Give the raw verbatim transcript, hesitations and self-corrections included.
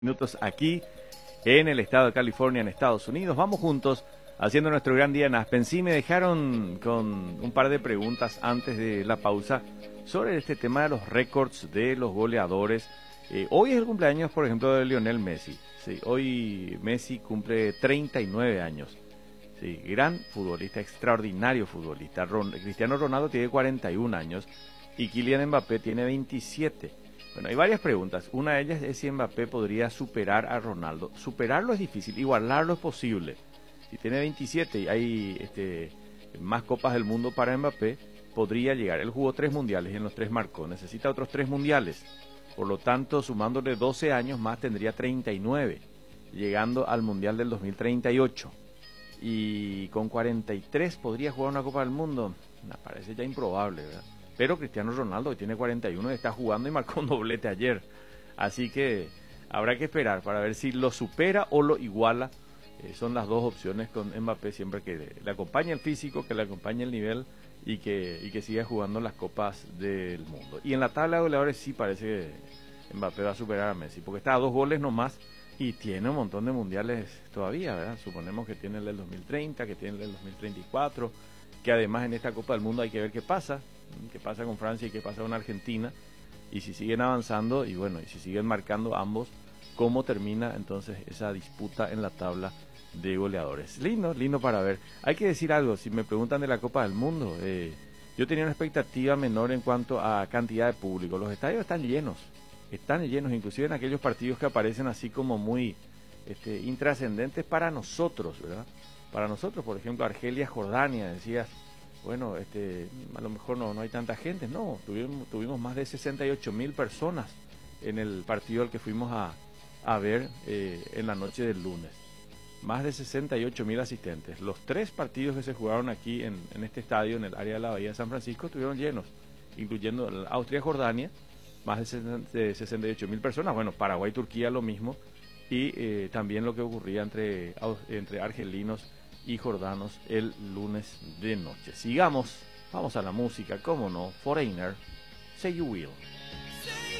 Minutos aquí en el estado de California, en Estados Unidos. Vamos juntos haciendo nuestro gran día en Aspen. Sí, me dejaron con un par de preguntas antes de la pausa sobre este tema de los récords de los goleadores. Eh, hoy es el cumpleaños, por ejemplo, de Lionel Messi. Sí, hoy Messi cumple treinta y nueve años. Sí, gran futbolista, extraordinario futbolista. Ron, Cristiano Ronaldo tiene cuarenta y un años y Kylian Mbappé tiene veintisiete. Bueno, hay varias preguntas. Una de ellas es si Mbappé podría superar a Ronaldo. Superarlo es difícil, igualarlo es posible. Si tiene veintisiete y hay este, más copas del mundo para Mbappé, podría llegar. Él jugó tres mundiales y en los tres marcó. Necesita otros tres mundiales. Por lo tanto, sumándole doce años más, tendría treinta y nueve, llegando al mundial del dos mil treinta y ocho. Y con cuarenta y tres podría jugar una Copa del Mundo. Me parece ya improbable, ¿verdad? Pero Cristiano Ronaldo, que tiene cuarenta y uno, está jugando y marcó un doblete ayer. Así que habrá que esperar para ver si lo supera o lo iguala. Eh, son las dos opciones con Mbappé, siempre que le, le acompañe el físico, que le acompañe el nivel y que, y que siga jugando las copas del mundo. Y en la tabla de goleadores sí parece que Mbappé va a superar a Messi, porque está a dos goles nomás y tiene un montón de mundiales todavía, ¿verdad? Suponemos que tiene el del dos mil treinta, que tiene el del dos mil treinta y cuatro, que además en esta Copa del Mundo hay que ver qué pasa. qué pasa con Francia y qué pasa con Argentina, y si siguen avanzando y bueno, y si siguen marcando ambos, cómo termina entonces esa disputa en la tabla de goleadores. Lindo, lindo para ver. Hay que decir algo, si me preguntan de la Copa del Mundo, eh, yo tenía una expectativa menor en cuanto a cantidad de público. Los estadios están llenos, están llenos, inclusive en aquellos partidos que aparecen así como muy este, intrascendentes para nosotros, ¿verdad? Para nosotros, por ejemplo, Argelia, Jordania, decías, bueno, este, a lo mejor no, no hay tanta gente. No, tuvimos, tuvimos más de sesenta y ocho mil personas en el partido al que fuimos a, a ver eh, en la noche del lunes. Más de sesenta y ocho mil asistentes. Los tres partidos que se jugaron aquí en, en este estadio, en el área de la Bahía de San Francisco, estuvieron llenos, incluyendo Austria-Jordania, más de sesenta y ocho mil personas. Bueno, Paraguay-Turquía lo mismo, y eh, también lo que ocurría entre, entre argelinos y jordanos el lunes de noche. Sigamos, vamos a la música, cómo no, Foreigner, Say You Will.